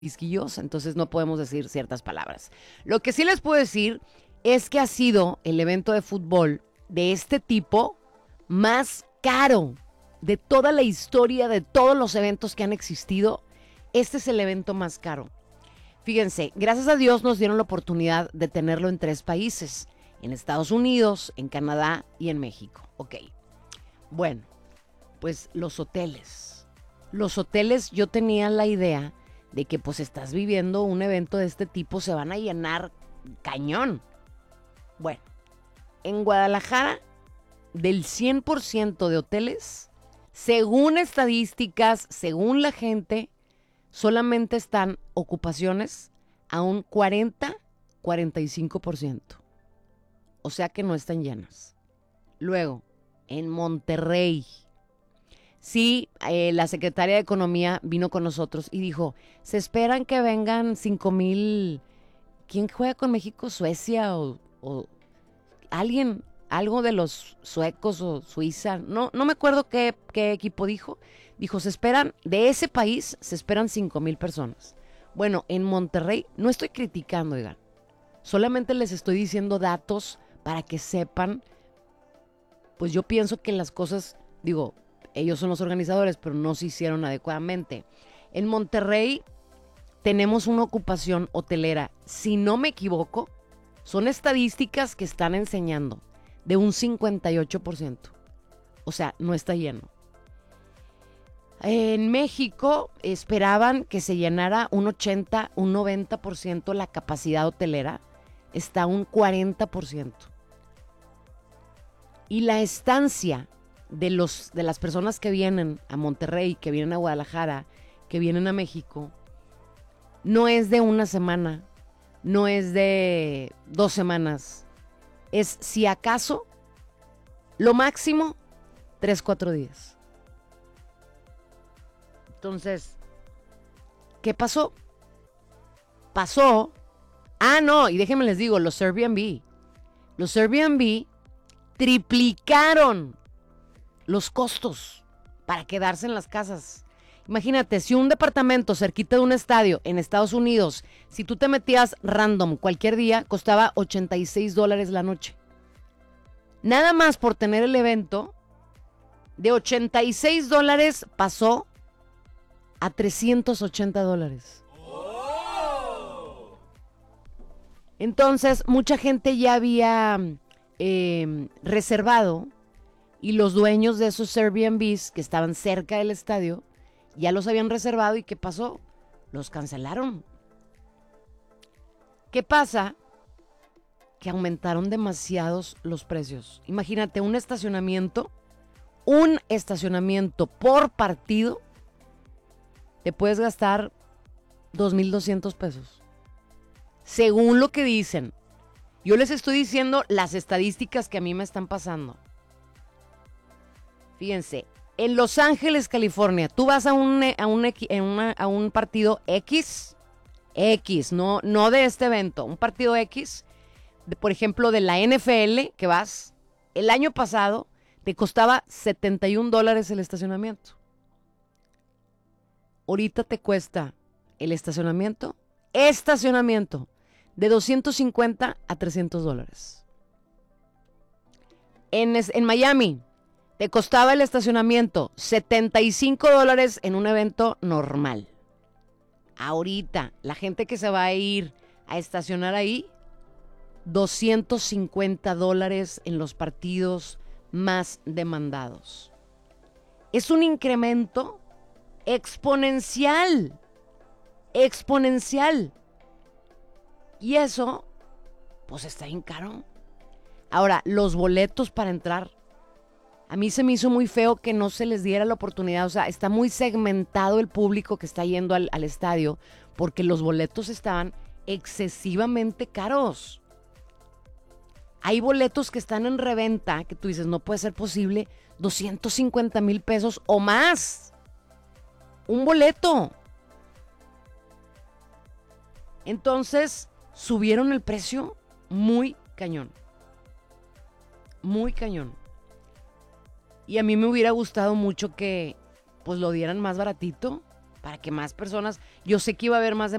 quisquillosa, entonces no podemos decir ciertas palabras. Lo que sí les puedo decir es que ha sido el evento de fútbol de este tipo más caro de toda la historia, de todos los eventos que han existido. Este es el evento más caro. Fíjense, gracias a Dios nos dieron la oportunidad de tenerlo en 3 países, en Estados Unidos, en Canadá y en México. Ok, bueno, pues los hoteles. Los hoteles, yo tenía la idea de que pues estás viviendo un evento de este tipo, se van a llenar cañón. Bueno, en Guadalajara, del 100% de hoteles, según estadísticas, según la gente, solamente están ocupaciones a un 40-45%. O sea que no están llenas. Luego, en Monterrey, sí, la secretaria de Economía vino con nosotros y dijo, se esperan que vengan 5,000. ¿Quién juega con México? ¿Suecia o alguien? Algo de los suecos o Suiza. No me acuerdo qué equipo dijo. Dijo, de ese país se esperan 5,000 personas. Bueno, en Monterrey, no estoy criticando, oigan. Solamente les estoy diciendo datos para que sepan. Pues yo pienso que las cosas, digo, ellos son los organizadores, pero no se hicieron adecuadamente. En Monterrey tenemos una ocupación hotelera, si no me equivoco, son estadísticas que están enseñando, de un 58%. O sea, no está lleno. En México esperaban que se llenara un 80, un 90% la capacidad hotelera. Está un 40%. Y la estancia de las personas que vienen a Monterrey, que vienen a Guadalajara, que vienen a México, no es de una semana, no es de 2 semanas. Es, si acaso, lo máximo, 3-4 días. Entonces, ¿qué pasó? No, y déjenme les digo, los Airbnb triplicaron los costos para quedarse en las casas. Imagínate, si un departamento cerquita de un estadio en Estados Unidos, si tú te metías random cualquier día, costaba $86 la noche. Nada más por tener el evento, de $86 pasó a $380. Entonces, mucha gente ya había reservado y los dueños de esos Airbnbs que estaban cerca del estadio ya los habían reservado. ¿Y qué pasó? Los cancelaron. ¿Qué pasa? Que aumentaron demasiados los precios. Imagínate, un estacionamiento por partido, te puedes gastar 2,200 pesos. Según lo que dicen. Yo les estoy diciendo las estadísticas que a mí me están pasando. Fíjense, en Los Ángeles, California, tú vas a un partido X, no de este evento, un partido X, por ejemplo, de la NFL, que vas, el año pasado te costaba $71 el estacionamiento. Ahorita te cuesta el estacionamiento, de $250 a $300. En Miami, te costaba el estacionamiento $75 en un evento normal. Ahorita, la gente que se va a ir a estacionar ahí, $250 en los partidos más demandados. Es un incremento exponencial. Y eso, pues está bien caro. Ahora, los boletos para entrar, a mí se me hizo muy feo que no se les diera la oportunidad. O sea, está muy segmentado el público que está yendo al estadio porque los boletos estaban excesivamente caros. Hay boletos que están en reventa que tú dices, no puede ser posible, 250,000 pesos o más. Un boleto. Entonces, subieron el precio muy cañón. Muy cañón. Y a mí me hubiera gustado mucho que pues lo dieran más baratito. para que más personas, yo sé que iba a haber más